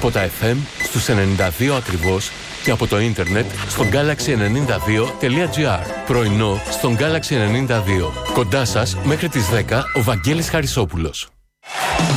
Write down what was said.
Από τα FM στους 92 ακριβώς και από το ίντερνετ στο galaxy92.gr. Πρωινό στον Galaxy 92. Κοντά σας μέχρι τις 10 ο Βαγγέλης Χαρισόπουλος.